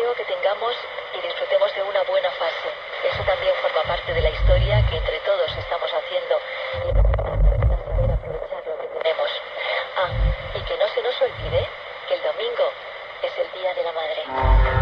deseo que tengamos y disfrutemos de una buena fase. Eso también forma parte de la historia que entre todos estamos haciendo y saber aprovechar lo que tenemos. Y que no